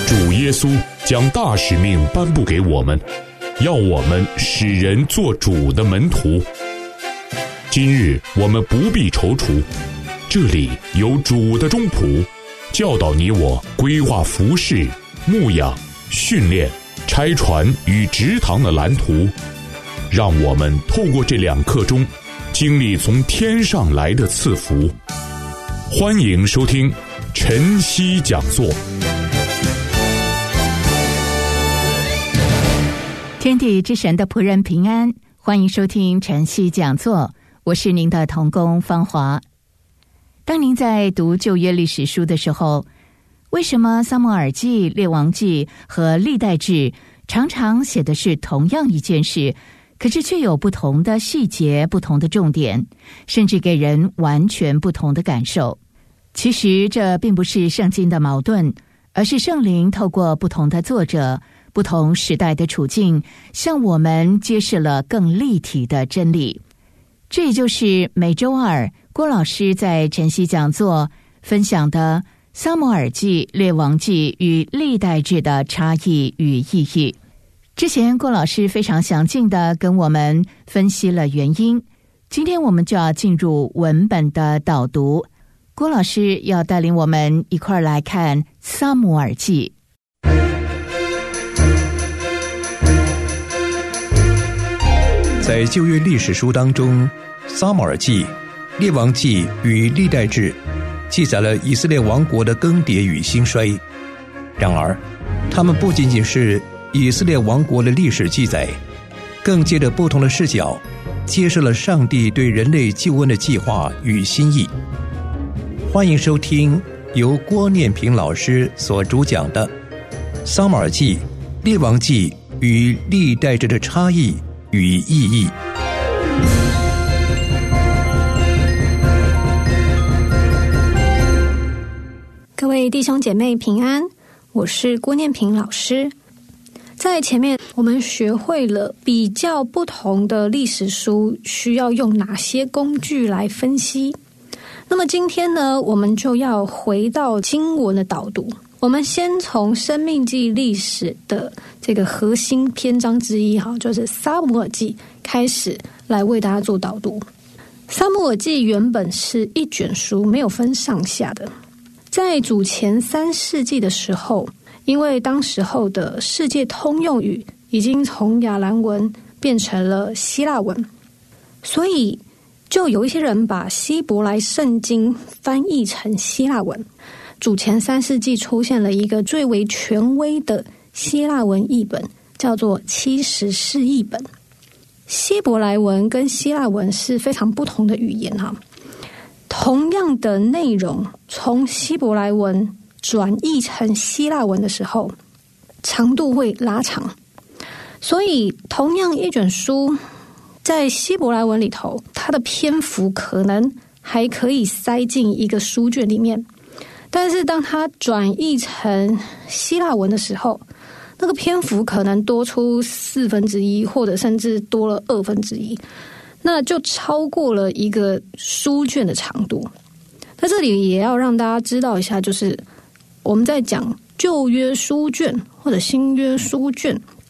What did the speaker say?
主耶稣将大使命颁布给我们，要我们使人做主的门徒。今日我们不必踌躇，这里有主的中仆，教导你我规划服事、牧养、训练、拆船与植堂的蓝图，让我们透过这2课中经历从天上来的赐福。欢迎收听晨曦讲座。 天地之神的仆人平安，欢迎收听晨曦讲座，我是您的同工芳华。当您在读旧约历史书的时候，为什么撒母耳记、列王记和历代志常常写的是同样一件事，可是却有不同的细节、不同的重点，甚至给人完全不同的感受？其实这并不是圣经的矛盾，而是圣灵透过不同的作者、不同时代的处境，向我们揭示了更立体的真理。这也就是每周二郭老师在晨曦讲座分享的撒母耳记、列王记与历代志的差异与意义。之前郭老师非常详尽地跟我们分析了原因，今天我们就要进入文本的导读。郭老师要带领我们一块来看撒母耳记。 在旧约历史书当中，撒母耳记、列王记与历代志记载了以色列王国的更迭与兴衰。然而他们不仅仅是以色列王国的历史记载，更借着不同的视角揭示了上帝对人类救恩的计划与心意。欢迎收听由郭念平老师所主讲的撒母耳记、列王记与历代志的差异与意义。 各位弟兄姐妹平安，我是郭念平老师。在前面我们学会了比较不同的历史书需要用哪些工具来分析。那么今天呢，我们就要回到经文的导读。我们先从生命记历史的这个核心篇章之一，就是撒母耳记开始来为大家做导读。撒母耳记原本是一卷书，没有分上下的。在主前3世纪的时候，因为当时候的世界通用语已经从亚兰文变成了希腊文，所以就有一些人把希伯来圣经翻译成希腊文。主前3世纪出现了一个最为权威的希腊文译本，叫做70士译本。希伯来文跟希腊文是非常不同的语言哈，同样的内容从希伯来文转译成希腊文的时候，长度会拉长，所以同样一卷书在希伯来文里头，它的篇幅可能还可以塞进一个书卷里面，但是当它转译成希腊文的时候，那个篇幅可能多出1/4，或者甚至多了1/2，那就超过了一个书卷的长度。在这里也要让大家知道一下，就是我们在讲旧约书卷或者新约书卷，